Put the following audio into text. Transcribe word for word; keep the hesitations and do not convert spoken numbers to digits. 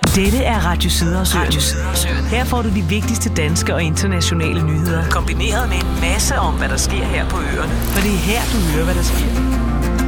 Dette er Radio Sydersøen. Her får du de vigtigste danske og internationale nyheder, kombineret med en masse om, hvad der sker her på øerne. For det er her, du hører, hvad der sker.